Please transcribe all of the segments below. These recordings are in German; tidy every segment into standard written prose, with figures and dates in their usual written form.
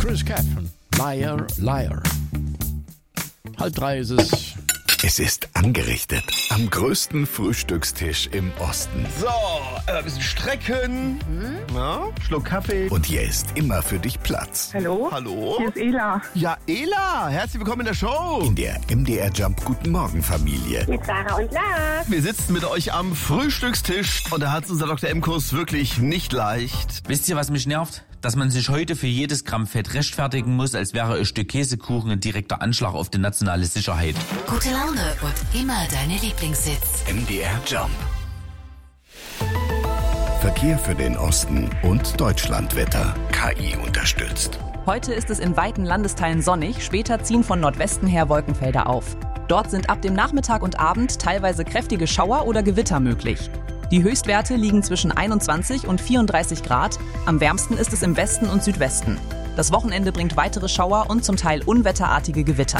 Chris Capron, Liar, Liar. 2:30 ist es. Es ist angerichtet am größten Frühstückstisch im Osten. So, ein bisschen strecken. Ja, Schluck Kaffee. Und hier ist immer für dich Platz. Hallo? Hallo? Hier ist Ela. Ja, Ela, herzlich willkommen in der Show. In der MDR Jump Guten Morgen Familie. Mit Sarah und Lars. Wir sitzen mit euch am Frühstückstisch und da hat unser Dr. M-Kurs wirklich nicht leicht. Wisst ihr, was mich nervt? Dass man sich heute für jedes Gramm Fett rechtfertigen muss, als wäre ein Stück Käsekuchen ein direkter Anschlag auf die nationale Sicherheit. Gute Laune und immer deine Lieblingssitz. MDR Jump. Verkehr für den Osten und Deutschlandwetter. KI unterstützt. Heute ist es in weiten Landesteilen sonnig, später ziehen von Nordwesten her Wolkenfelder auf. Dort sind ab dem Nachmittag und Abend teilweise kräftige Schauer oder Gewitter möglich. Die Höchstwerte liegen zwischen 21 und 34 Grad. Am wärmsten ist es im Westen und Südwesten. Das Wochenende bringt weitere Schauer und zum Teil unwetterartige Gewitter.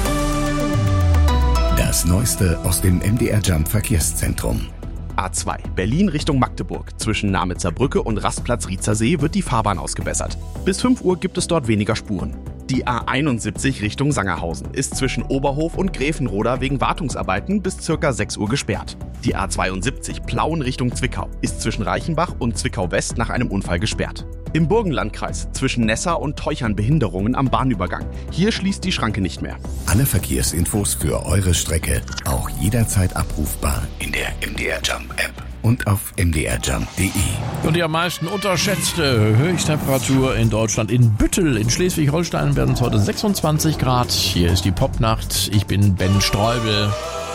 Das Neueste aus dem MDR Jump Verkehrszentrum. A2 Berlin Richtung Magdeburg. Zwischen Namitzer Brücke und Rastplatz Riezersee wird die Fahrbahn ausgebessert. Bis 5 Uhr gibt es dort weniger Spuren. Die A71 Richtung Sangerhausen ist zwischen Oberhof und Gräfenroda wegen Wartungsarbeiten bis ca. 6 Uhr gesperrt. Die A72 Plauen Richtung Zwickau ist zwischen Reichenbach und Zwickau West nach einem Unfall gesperrt. Im Burgenlandkreis zwischen Nessa und Teuchern Behinderungen am Bahnübergang. Hier schließt die Schranke nicht mehr. Alle Verkehrsinfos für eure Strecke auch jederzeit abrufbar in der MDR Jump App und auf mdrjump.de. Und die am meisten unterschätzte Höchsttemperatur in Deutschland in Büttel in Schleswig-Holstein werden es heute 26 Grad. Hier ist die Popnacht. Ich bin Ben Streubel.